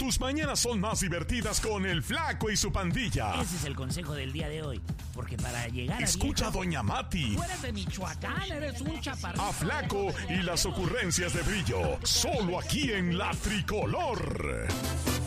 tus mañanas son más divertidas con el Flaco y su pandilla. Ese es el consejo del día de hoy. Porque para llegar a Escucha viejo, a Doña Mati. tú eres de Michoacán, eres un chaparrito. A Flaco y las ocurrencias de Brillo. Solo aquí en La Tricolor.